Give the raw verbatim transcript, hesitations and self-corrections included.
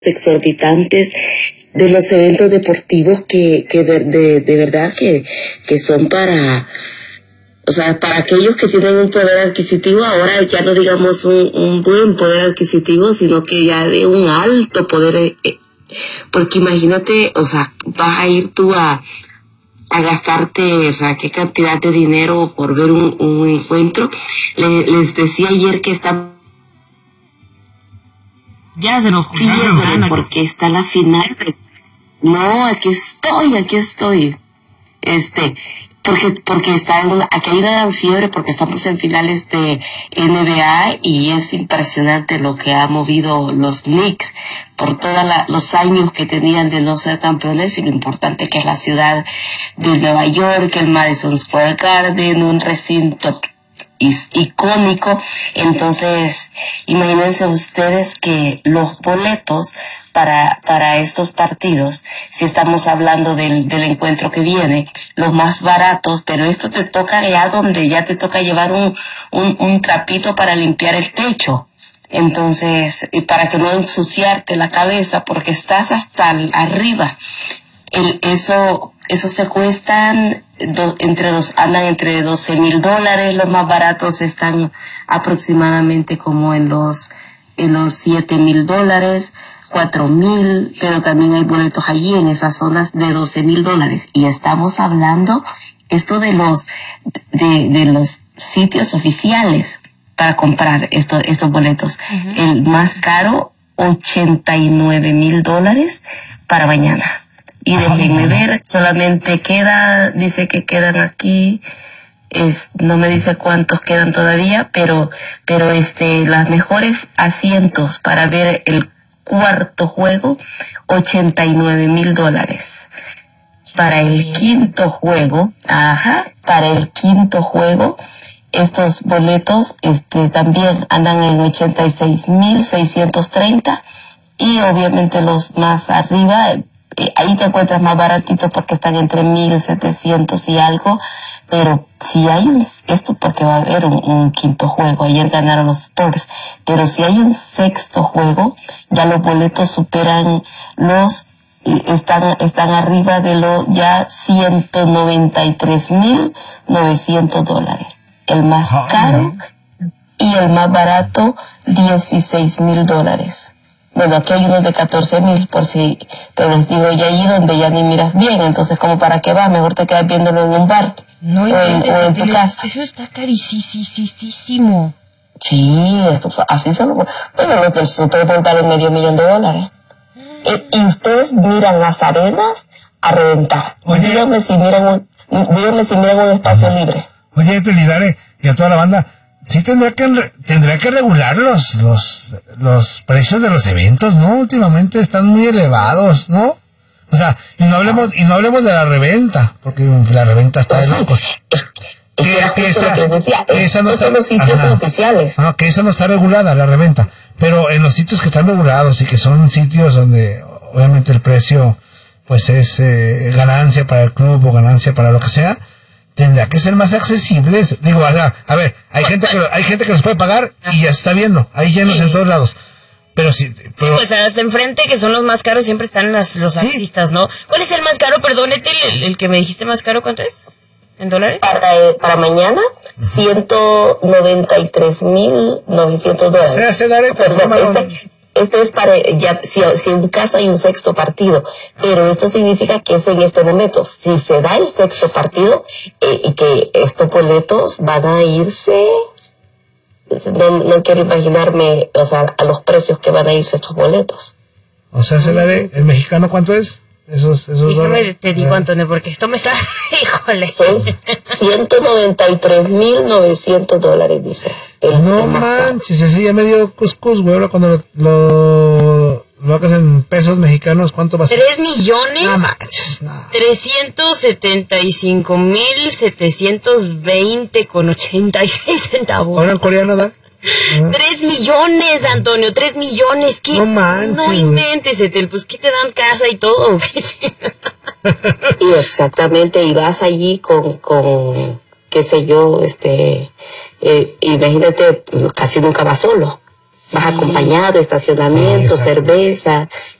exorbitantes de los eventos deportivos que, que de, de, de verdad que, que son para, o sea, para aquellos que tienen un poder adquisitivo, ahora ya no digamos un, un buen poder adquisitivo, sino que ya de un alto poder, eh, porque imagínate, o sea, vas a ir tú a, a gastarte, o sea, qué cantidad de dinero por ver un, un encuentro. Le, les decía ayer que está ya se nos jugaron porque está la final. No, aquí estoy, aquí estoy. Este, porque porque está en una, aquí hay una gran fiebre porque estamos en finales de N B A y es impresionante lo que ha movido los Knicks por todos los años que tenían de no ser campeones y lo importante que es la ciudad de Nueva York, el Madison Square Garden, un recinto icónico. Entonces imagínense ustedes que los boletos para para estos partidos, si estamos hablando del, del encuentro que viene, los más baratos, pero esto te toca ya donde ya te toca llevar un, un, un trapito para limpiar el techo. Entonces, y para que no ensuciarte la cabeza porque estás hasta arriba. El, eso eso se cuestan do, entre dos andan entre doce mil dólares, los más baratos están aproximadamente como en los en los siete mil dólares, cuatro mil, pero también hay boletos allí en esas zonas de doce mil dólares y estamos hablando esto de los de, de los sitios oficiales para comprar estos estos boletos. Uh-huh. El más caro ochenta y nueve mil dólares para mañana. Y déjenme ver, solamente queda, dice que quedan aquí, es, no me dice cuántos quedan todavía, pero, pero este, las mejores asientos para ver el cuarto juego, ochenta y nueve mil dólares. Para el quinto juego, ajá, para el quinto juego, estos boletos, este, también andan en ochenta y seis mil seiscientos treinta y obviamente los más arriba, ahí te encuentras más baratito porque están entre mil setecientos y algo, pero si hay un, esto porque va a haber un, un quinto juego, ayer ganaron los Spurs, pero si hay un sexto juego, ya los boletos superan los, están, están arriba de los ya ciento noventa y tres mil novecientos dólares, el más caro, y el más barato, dieciséis mil dólares. Bueno, aquí hay unos de catorce mil por si, pero les digo, ya ahí donde ya ni miras bien, entonces como para qué va, mejor te quedas viéndolo en un bar, no, o, en, o en tu casa. Eso está carísimo. Sí, esto fue, así se lo, bueno, los del Super Bowl valen medio millón de dólares. Y, y ustedes miran las arenas a reventar. Oye, díganme si miran un, díganme si miran un espacio libre. Oye, Telidare, y a toda la banda, sí tendría que tendría que regular los los los precios de los eventos, ¿no? Últimamente están muy elevados, ¿no? O sea, y no hablemos y no hablemos de la reventa, porque la reventa está de locos. Que, que esa, que decía, que esa no está, son los sitios ajá, oficiales. No, que esa no está regulada, la reventa. Pero en los sitios que están regulados y que son sitios donde obviamente el precio pues es eh, ganancia para el club o ganancia para lo que sea, tendrá que ser más accesibles. Digo, o sea, a ver, hay gente que hay gente que los puede pagar y ya se está viendo, hay llenos sí. en todos lados. Pero sí, pero... sí, pues hasta enfrente, que son los más caros, siempre están las, los ¿sí? artistas, ¿no? ¿Cuál es el más caro? Perdónete, el, el que me dijiste más caro, ¿cuánto es? ¿En dólares? Para, eh, para mañana, uh-huh. ciento noventa y tres mil novecientos dólares. Se hace dar Perdón, este, este es para, ya, si, si en caso hay un sexto partido, pero esto significa que es en este momento. Si se da el sexto partido, eh, y que estos boletos van a irse... No, no quiero imaginarme, o sea, a los precios que van a irse estos boletos. O sea, se daré, ¿el mexicano cuánto es? Esos, esos Dígame, te digo, Antonio, porque esto me está... Híjole. Son ciento noventa y tres mil novecientos dólares, dice. El, no el manches, así ya me dio cuscús, güey. Ahora cuando lo, lo, lo hagas en pesos mexicanos, ¿cuánto va a ser? ¿Tres millones? No manches, no. Trescientos setenta y cinco mil setecientos veinte con ochenta y seis centavos. ¿Ahora en coreano da? Uh-huh. Tres millones, Antonio, tres millones. ¿Qué? No manches. No inventes, Etel, pues ¿qué te dan casa y todo? Y exactamente, y vas allí con, con qué sé yo, este, eh, imagínate, casi nunca vas solo. vas Sí. acompañado, estacionamiento, Sí, exacto. cerveza,